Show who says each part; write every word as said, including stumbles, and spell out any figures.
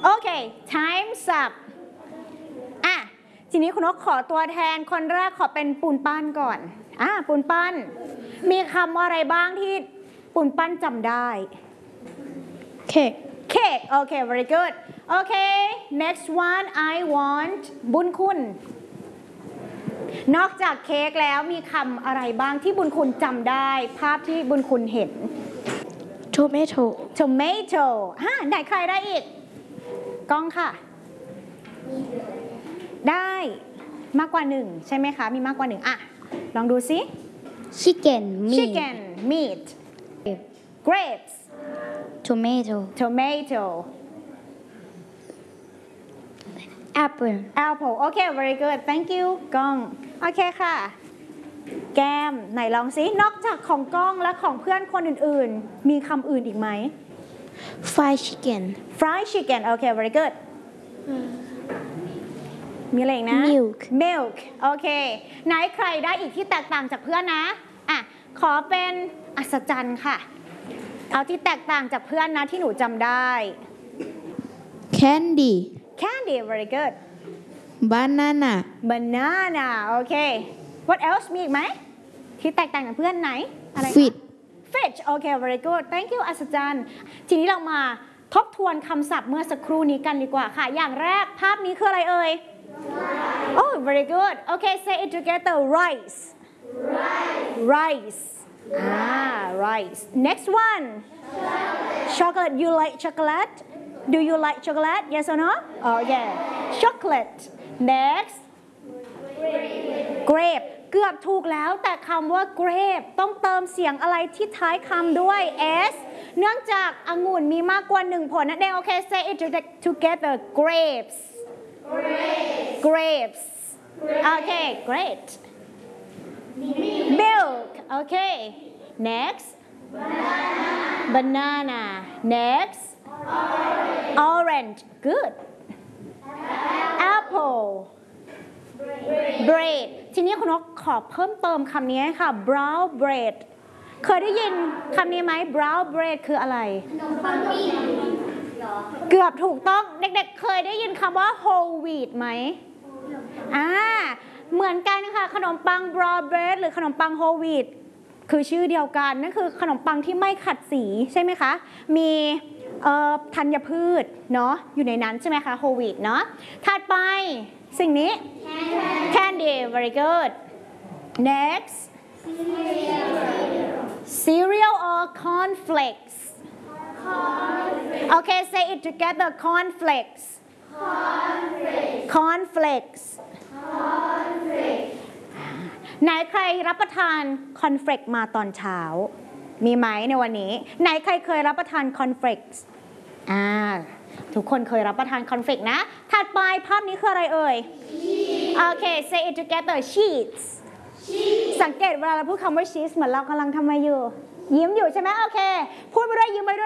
Speaker 1: โอเค time's up อ่ะทีนี้คุณนกขอตัวแทนคนแรกขอเป็นปูนปั้นก่อนอ่ะปูนปั้นมีคำอะไรบ้างที่ปูนปั้นจำได้เค้กเค้กโอเค very good โอเค next one I want บุญคุณนอกจากเค้กแล้วมีคำอะไรบ้างที่บุญคุณจำได้ภาพที่บุญคุณเห็น
Speaker 2: tomato
Speaker 1: tomato ฮะไหนใครได้อีกกล้องค่ะได้มากกว่าหนึ่งใช่ไหมคะมีมากกว่าหนึ่งอ่ะลองดูซิ
Speaker 2: chicken meat
Speaker 1: chicken meat grapes
Speaker 2: tomato
Speaker 1: tomato
Speaker 2: apple
Speaker 1: apple โอเค very good thank you กล้องโอเคค่ะแก้มไหนลองซินอกจากของกล้องและของเพื่อนคนอื่นๆมีคำอื่นอีกไหม
Speaker 2: fried chicken
Speaker 1: fried chicken โอเค very good มีอะไรอีกนะ
Speaker 2: milk
Speaker 1: milk โอเคไหนใครได้อีกที่แตกต่างจากเพื่อนนะอ่ะขอเป็นอัศจรรย์ค่ะเอาที่แตกต่างจากเพื่อนนะที่หนูจำได้
Speaker 2: candy
Speaker 1: candy very good
Speaker 2: banana
Speaker 1: banana โอเค what else มีอีกไหมที่แตกต่างจากเพื่อนไหนอะไร
Speaker 2: fish
Speaker 1: fish โอเค very good thank you อัศจรรย์ทีนี้เรามาทบทวนคำศัพท์เมื่อสักครู่นี้กันดีกว่าค่ะอย่างแรกภาพนี้คืออะไรเอ่ย oh very good okay say it together rice rice rice ah rice next one chocolate you like chocolate do you like chocolate yes or no oh yeah chocolate next grape เกือบถูกแล้วแต่คำว่า grape ต้องเติมเสียงอะไรที่ท้ายคำด้วย s เนื่องจากองุ่นมีมากกว่าหนึ่งผลนั่นเองโอเค say it together grapes grapes โอเค great milk โอเค next banana next orange good apple bread ทีนี้คุณนกขอเพิ่มเติมคำนี้ค่ะ brown bread เคยได้ยินคำนี้ไหม brown bread คืออะไรเกือบถูกต้องเด็กๆเคยได้ยินคำว่า whole wheat ไหมอ่าเหมือนกันค่ะขนมปัง brown bread หรือขนมปัง whole wheat คือชื่อเดียวกันนั่นคือขนมปังที่ไม่ขัดสีใช่ไหมคะมีธัญพืชเนาะอยู่ในนั้นใช่ไหมคะ whole wheat เนาะถัดไปสิ่งนี้ candy very good next cereal or cornflakes okay say it together cornflakes cornflakes ไหนใครรับประทานคอนเฟลกมาตอนเช้ามีไหมในวันนี้ไหนใครเคยรับประทานคอนเฟลกอ่าทุกคนเคยรับประทานคอนเฟลกนะถัดไปภาพนี้คืออะไรเอ่ยโอเค say it together sheets สังเกตเวลาเราพูดคำว่า sheets เหมือนเรากำลังทำอะไรอยู่ยิ้มอยู่ใช่ไหมโอเคพูดไปด้วยยิ้มไปด้วย